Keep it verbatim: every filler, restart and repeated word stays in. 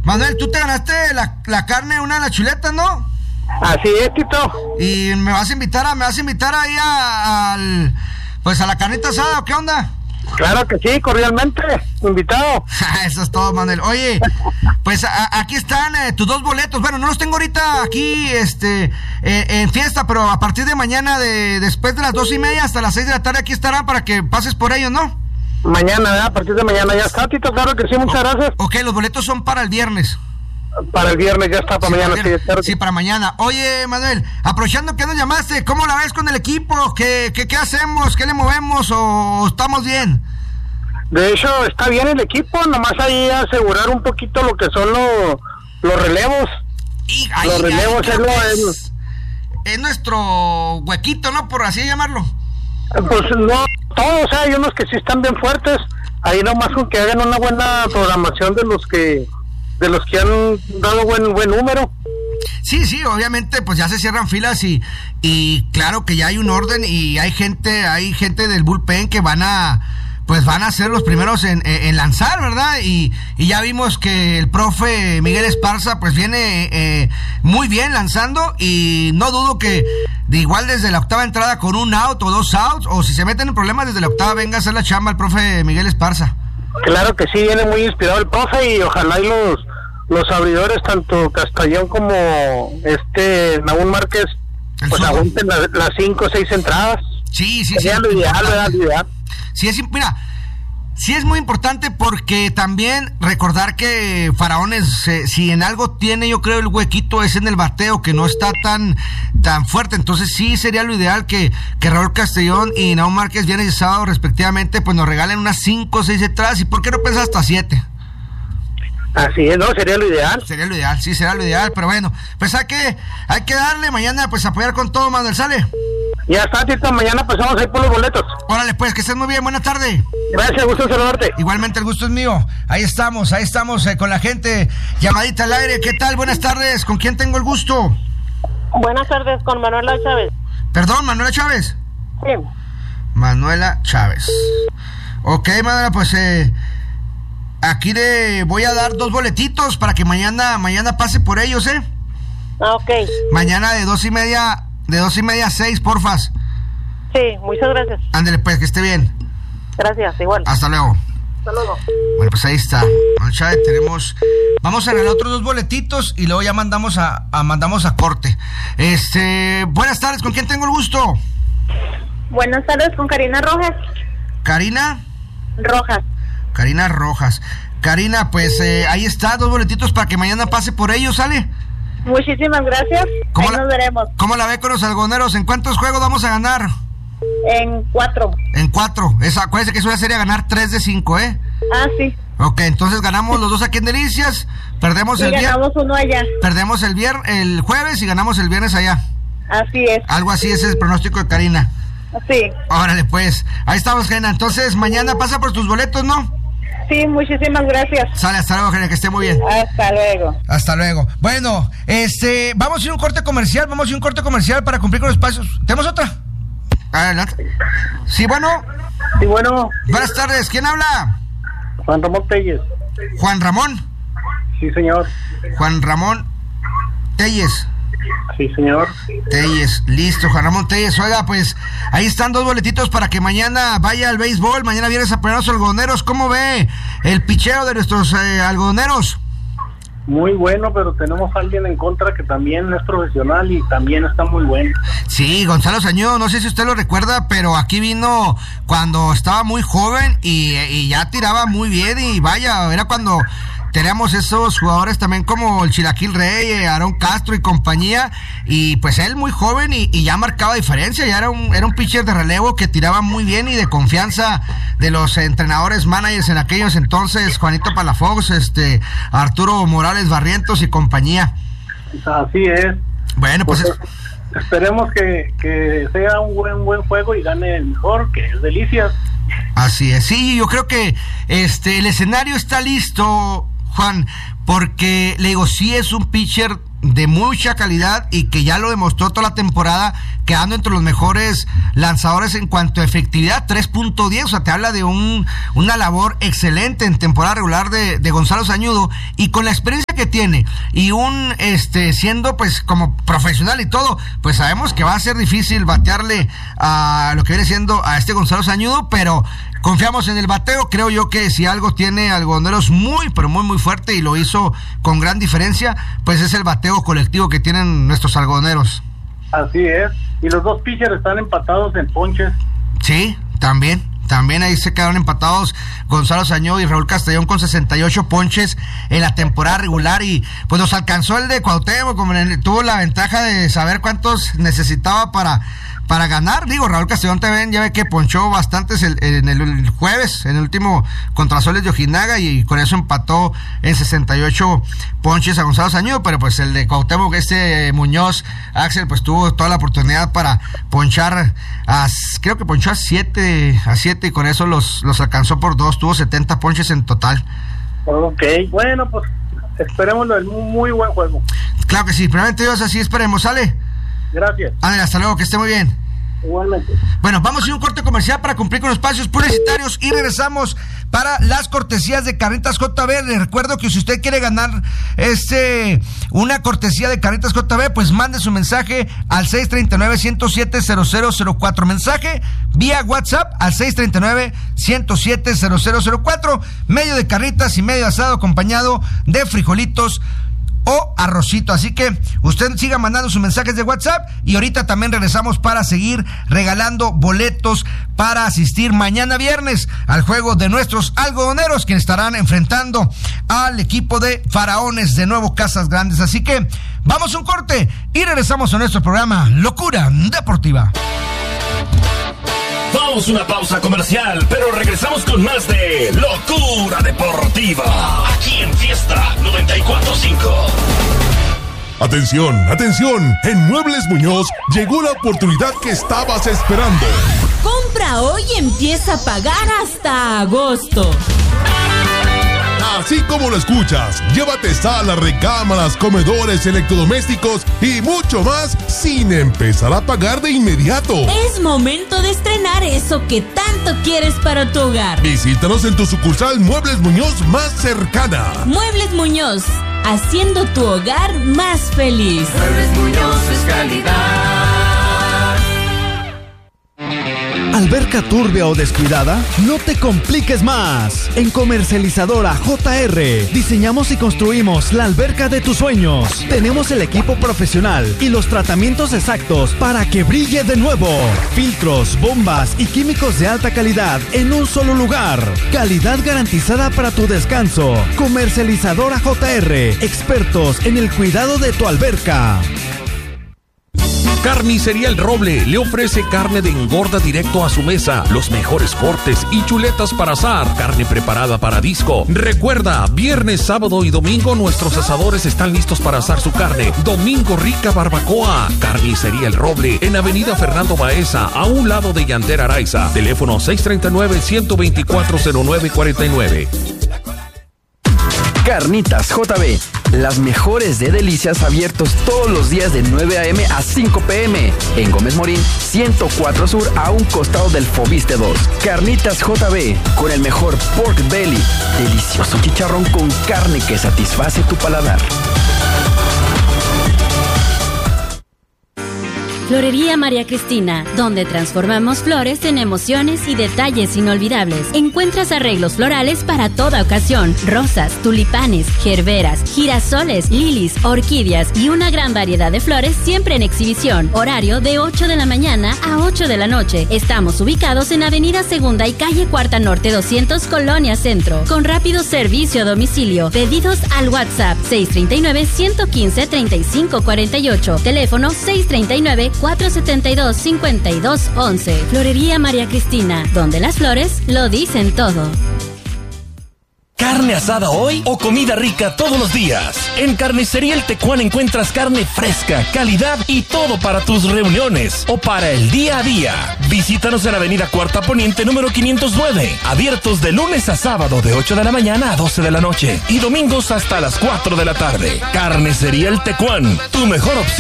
Manuel, tú te ganaste la, la carne, una de las chuletas, ¿no? Así es, Tito. Y me vas a invitar a, me vas a invitar ahí a, al, pues a la carnita asada, ¿o qué onda? Claro que sí, cordialmente, invitado. Eso es todo, Manuel. Oye, pues a, aquí están eh, tus dos boletos. Bueno, no los tengo ahorita aquí, este, eh, en fiesta, pero a partir de mañana, de después de las dos y media hasta las seis de la tarde, aquí estarán para que pases por ellos, ¿no? Mañana, ¿verdad? A partir de mañana ya está, Tito, claro que sí, muchas o, gracias. Ok, los boletos son para el viernes. Para el viernes ya está, para sí, mañana. Para sí, claro. sí, para mañana. Oye, Manuel, aprovechando que nos llamaste, ¿cómo la ves con el equipo? ¿Qué, qué, qué hacemos? ¿Qué le movemos? ¿O estamos bien? De hecho, está bien el equipo, nomás ahí asegurar un poquito lo que son los, los relevos. Y ahí, los relevos ahí es, lo, es, es, es nuestro huequito, ¿no? Por así llamarlo. Pues no, todos, hay unos que sí están bien fuertes. Ahí nomás con que hagan una buena programación de los que de los que han dado buen buen número. Sí, sí, obviamente pues ya se cierran filas y y claro que ya hay un orden y hay gente, hay gente del bullpen que van a pues van a ser los primeros en, en, en lanzar, ¿verdad? Y, y ya vimos que el profe Miguel Esparza pues viene eh, muy bien lanzando y no dudo que de igual desde la octava entrada con un out o dos outs, o si se meten en problemas desde la octava venga a hacer la chamba el profe Miguel Esparza. Claro que sí, viene muy inspirado el profe y ojalá y los los abridores, tanto Castellón como este Naúl Márquez, el pues aguanten la, las cinco o seis entradas. Sí, sí, sería sí. Lo ideal, ¿verdad? Lo ideal. Sí, es, mira, sí es muy importante porque también recordar que Faraones, eh, si en algo tiene, yo creo, el huequito es en el bateo, que no está tan tan fuerte. Entonces sí sería lo ideal que, que Raúl Castellón y Naúl Márquez, viernes y sábado respectivamente, pues nos regalen unas cinco o seis entradas. ¿Y por qué no pensas hasta siete? Así es, ¿no? Sería lo ideal. Sería lo ideal, sí, sería lo ideal, pero bueno, pues hay que, hay que darle mañana, pues apoyar con todo, Manuel, ¿sale? Ya está, Tito, mañana pasamos ahí por los boletos. Órale, pues, que estés muy bien, buena tarde. Gracias, gusto en saludarte. Igualmente, el gusto es mío. Ahí estamos, ahí estamos eh, con la gente, llamadita al aire. ¿Qué tal? Buenas tardes, ¿con quién tengo el gusto? Buenas tardes, con Manuela Chávez. ¿Perdón, Manuela Chávez? Sí. Manuela Chávez. Ok, Manuela, pues eh, aquí le voy a dar dos boletitos para que mañana, mañana pase por ellos, ¿eh? Ah, ok. Mañana de dos y media, de dos y media a seis, porfas. Sí, muchas gracias. Ándele, pues, que esté bien. Gracias, igual. Hasta luego. Hasta luego. Bueno, pues ahí está. Chávez, tenemos. Vamos a regalar otros dos boletitos y luego ya mandamos a, a mandamos a corte. Este, buenas tardes, ¿con quién tengo el gusto? Buenas tardes, con Karina Rojas. ¿Karina? Rojas. Karina Rojas. Karina, pues eh, ahí está, dos boletitos para que mañana pase por ellos, ¿sale? Muchísimas gracias. Ahí la, nos veremos. ¿Cómo la ve con los algoneros? ¿En cuántos juegos vamos a ganar? En cuatro. En cuatro. Esa, acuérdense que es una serie a ganar tres de cinco, ¿eh? Ah, sí. Ok, entonces ganamos los dos aquí en Delicias, perdemos y el viernes. ganamos uno allá. Perdemos el viernes, el jueves y ganamos el viernes allá. Así es. Algo así es el pronóstico de Karina. Sí. Órale, pues. Ahí estamos, Gena. Entonces, mañana pasa por tus boletos, ¿no? Sí, muchísimas gracias. Sale, hasta luego, Gena, que esté muy bien. Hasta luego. Hasta luego. Bueno, este, vamos a ir a un corte comercial, vamos a ir a un corte comercial para cumplir con los pasos. ¿Tenemos otra? Adelante. Sí, bueno. Sí, bueno. Buenas tardes, ¿quién habla? Juan Ramón Telles. Juan Ramón. Sí, señor. Juan Ramón Telles. Sí, señor. Telles, listo, Juan Ramón Telles. Oiga, pues ahí están dos boletitos para que mañana vaya al béisbol. Mañana vienes a apoyar a los algodoneros. ¿Cómo ve el picheo de nuestros eh, algodoneros? Muy bueno, pero tenemos a alguien en contra que también es profesional y también está muy bueno. Sí, Gonzalo Sañudo, no sé si usted lo recuerda, pero aquí vino cuando estaba muy joven y, y ya tiraba muy bien y vaya, era cuando teníamos esos jugadores también como el Chilaquil Rey, Aarón Castro y compañía, y pues él muy joven y, y ya marcaba diferencia, ya era un, era un pitcher de relevo que tiraba muy bien y de confianza de los entrenadores, managers en aquellos entonces, Juanito Palafox, este, Arturo Morales Barrientos y compañía. Así es. Bueno, pues... pues es... esperemos que, que sea un buen buen juego y gane el mejor, que es Delicias. Así es, sí, yo creo que este el escenario está listo, Juan, porque le digo, sí es un pitcher de mucha calidad y que ya lo demostró toda la temporada, quedando entre los mejores lanzadores en cuanto a efectividad, tres punto diez, o sea, te habla de un una labor excelente en temporada regular de, de Gonzalo Sañudo, y con la experiencia que tiene y un este siendo pues como profesional y todo, pues sabemos que va a ser difícil batearle a lo que viene siendo a este Gonzalo Sañudo, pero confiamos en el bateo. Creo yo que si algo tiene Algodoneros muy, pero muy, muy fuerte, y lo hizo con gran diferencia, pues es el bateo colectivo que tienen nuestros algodoneros. Así es. Y los dos pitchers están empatados en ponches. Sí, también. También ahí se quedaron empatados Gonzalo Sañudo y Raúl Castellón con sesenta y ocho ponches en la temporada regular, y pues nos alcanzó el de Cuauhtémoc, como tuvo la ventaja de saber cuántos necesitaba para para ganar. Digo, Raúl Castellón también ya ve que ponchó bastantes el, en el, el jueves, en el último contra Soles de Ojinaga, y con eso empató en sesenta y ocho ponches a Gonzalo Sañudo, pero pues el de Cuauhtémoc, este Muñoz, Axel, pues tuvo toda la oportunidad para ponchar, a, creo que ponchó a siete, a siete, y con eso los, los alcanzó por dos, tuvo setenta ponches en total. Ok, bueno, pues esperemos el muy buen juego. Claro que sí, primeramente Dios, así esperemos, ¿sale? Gracias. Ándale, hasta luego, que esté muy bien. Igualmente. Bueno, vamos a ir a un corte comercial para cumplir con los espacios publicitarios y regresamos para las cortesías de Carnitas J B. Les recuerdo que si usted quiere ganar este una cortesía de Carnitas J B, pues mande su mensaje al seis tres nueve, uno cero siete, cero cero cero cuatro. Mensaje vía WhatsApp al seis tres nueve, uno cero siete, cero cero cero cuatro. Medio de carnitas y medio asado acompañado de frijolitos o arrocito. Así que usted siga mandando sus mensajes de WhatsApp, y ahorita también regresamos para seguir regalando boletos para asistir mañana viernes al juego de nuestros algodoneros, que estarán enfrentando al equipo de Faraones de Nuevo Casas Grandes. Así que vamos a un corte y regresamos a nuestro programa Locura Deportiva. Vamos a una pausa comercial, pero regresamos con más de Locura Deportiva, aquí en Fiesta noventa y cuatro punto cinco. Atención, atención, en Muebles Muñoz llegó la oportunidad que estabas esperando. Compra hoy y empieza a pagar hasta agosto. Así como lo escuchas, llévate salas, recámaras, comedores, electrodomésticos y mucho más sin empezar a pagar de inmediato. Es momento de estrenar eso que tanto quieres para tu hogar. Visítanos en tu sucursal Muebles Muñoz más cercana. Muebles Muñoz, haciendo tu hogar más feliz. Muebles Muñoz es calidad. ¿Alberca turbia o descuidada? No te compliques más. En Comercializadora J R diseñamos y construimos la alberca de tus sueños. Tenemos el equipo profesional y los tratamientos exactos para que brille de nuevo. Filtros, bombas y químicos de alta calidad en un solo lugar. Calidad garantizada para tu descanso. Comercializadora J R, expertos en el cuidado de tu alberca. Carnicería El Roble le ofrece carne de engorda directo a su mesa, los mejores cortes y chuletas para asar, carne preparada para disco. Recuerda, viernes, sábado y domingo nuestros asadores están listos para asar su carne. Domingo rica barbacoa. Carnicería El Roble en Avenida Fernando Baeza, a un lado de Llantera Araiza. Teléfono seis tres nueve, uno dos cuatro, cero nueve cuatro nueve. Carnitas J B, las mejores de delicias, abiertos todos los días de nueve a eme a cinco pe eme. En Gómez Morín, ciento cuatro Sur, a un costado del Fobiste dos. Carnitas J B, con el mejor pork belly, delicioso chicharrón con carne que satisface tu paladar. Florería María Cristina, donde transformamos flores en emociones y detalles inolvidables. Encuentras arreglos florales para toda ocasión: rosas, tulipanes, gerberas, girasoles, lilis, orquídeas y una gran variedad de flores siempre en exhibición. Horario de ocho de la mañana a ocho de la noche. Estamos ubicados en Avenida Segunda y Calle Cuarta Norte doscientos, Colonia Centro, con rápido servicio a domicilio. Pedidos al WhatsApp seis tres nueve, uno uno cinco, tres cinco cuatro ocho. Teléfono seis tres nueve, cuatro siete dos, cinco dos uno uno. Florería María Cristina, donde las flores lo dicen todo. ¿Carne asada hoy o comida rica todos los días? En Carnicería El Tecuán encuentras carne fresca, calidad y todo para tus reuniones o para el día a día. Visítanos en Avenida Cuarta Poniente número quinientos nueve. Abiertos de lunes a sábado de ocho de la mañana a doce de la noche y domingos hasta las cuatro de la tarde. Carnicería El Tecuán, tu mejor opción.